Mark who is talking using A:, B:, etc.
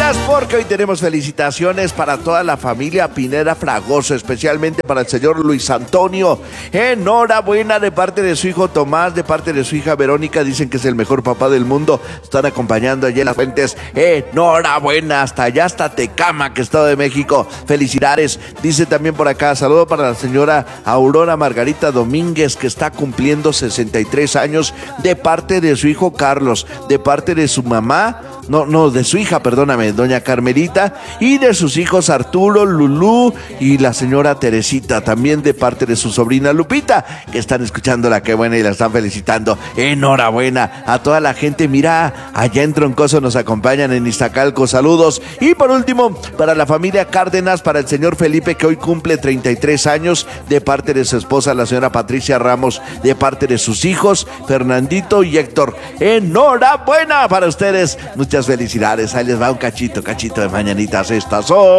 A: Cárdenas, porque hoy tenemos felicitaciones para toda la familia Pineda Fragoso, especialmente para el señor Luis Antonio. Enhorabuena de parte de su hijo Tomás, de parte de su hija Verónica. Dicen que es el mejor papá del mundo. Están acompañando allí en las fuentes. Enhorabuena, hasta allá, hasta Tecámac, Estado de México. Felicidades. Dice también por acá, saludo para la señora Aurora Margarita Domínguez, que está cumpliendo 63 años, de parte de su hijo Carlos, de parte de su mamá, de su hija, perdóname, doña Carmelita, y de sus hijos Arturo, Lulú y la señora Teresita, también de parte de su sobrina Lupita, que están escuchándola, qué buena, y la están felicitando. Enhorabuena a toda la gente. Mira, allá en Troncoso nos acompañan, en Iztacalco, saludos. Y por último, para la familia Cárdenas, para el señor Felipe, que hoy cumple 33 años, de parte de su esposa, la señora Patricia Ramos, de parte de sus hijos Fernandito y Héctor. Enhorabuena para ustedes, muchas felicidades. Ahí les va un cachito de mañanitas. Estas son